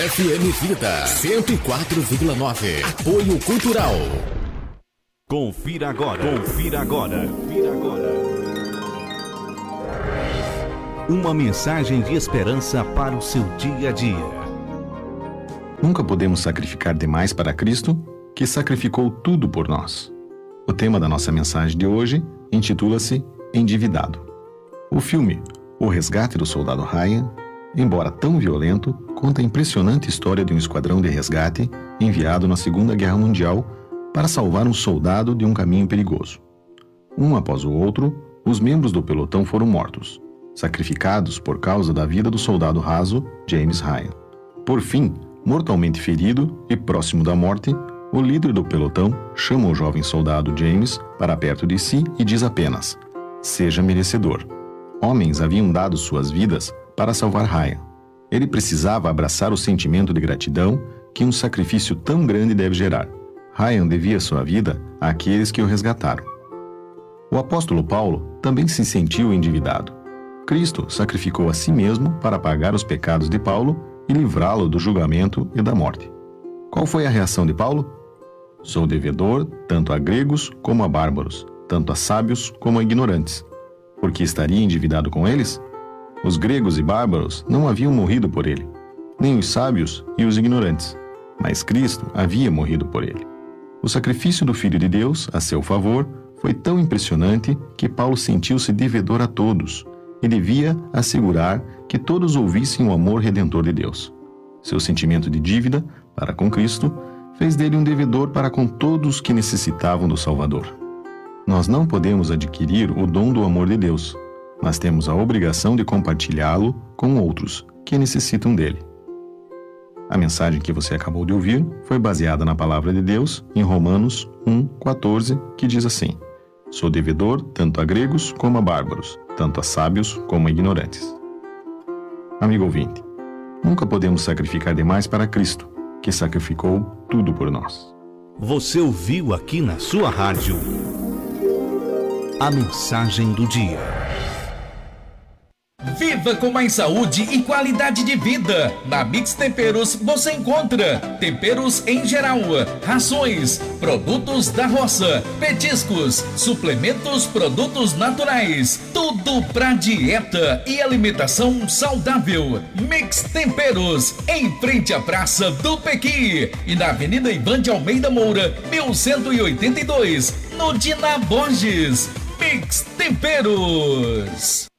FM Vida 104,9. Apoio Cultural. Confira agora. Uma mensagem de esperança para o seu dia a dia. Nunca podemos sacrificar demais para Cristo, que sacrificou tudo por nós. O tema da nossa mensagem de hoje intitula-se Endividado. O filme O Resgate do Soldado Ryan, embora tão violento, conta a impressionante história de um esquadrão de resgate enviado na Segunda Guerra Mundial para salvar um soldado de um caminho perigoso. Um após o outro, os membros do pelotão foram mortos, sacrificados por causa da vida do soldado raso James Ryan. Por fim, mortalmente ferido e próximo da morte, o líder do pelotão chama o jovem soldado James para perto de si e diz apenas: "Seja merecedor." Homens haviam dado suas vidas para salvar Ryan. Ele precisava abraçar o sentimento de gratidão que um sacrifício tão grande deve gerar. Ryan devia sua vida àqueles que o resgataram. O apóstolo Paulo também se sentiu endividado. Cristo sacrificou a si mesmo para pagar os pecados de Paulo e livrá-lo do julgamento e da morte. Qual foi a reação de Paulo? "Sou devedor tanto a gregos como a bárbaros, tanto a sábios como a ignorantes." Porque estaria endividado com eles? Os gregos e bárbaros não haviam morrido por ele, nem os sábios e os ignorantes, mas Cristo havia morrido por ele. O sacrifício do Filho de Deus a seu favor foi tão impressionante que Paulo sentiu-se devedor a todos e devia assegurar que todos ouvissem o amor redentor de Deus. Seu sentimento de dívida para com Cristo fez dele um devedor para com todos que necessitavam do Salvador. Nós não podemos adquirir o dom do amor de Deus, mas temos a obrigação de compartilhá-lo com outros que necessitam dele. A mensagem que você acabou de ouvir foi baseada na palavra de Deus em Romanos 1:14, que diz assim: "Sou devedor tanto a gregos como a bárbaros, tanto a sábios como a ignorantes." Amigo ouvinte, nunca podemos sacrificar demais para Cristo, que sacrificou tudo por nós. Você ouviu aqui na sua rádio a mensagem do dia. Viva com mais saúde e qualidade de vida. Na Mix Temperos você encontra temperos em geral, rações, produtos da roça, petiscos, suplementos, produtos naturais, tudo pra dieta e alimentação saudável. Mix Temperos, em frente à Praça do Pequi e na Avenida Ivan de Almeida Moura, 1182, no Dina Borges. Mix Temperos.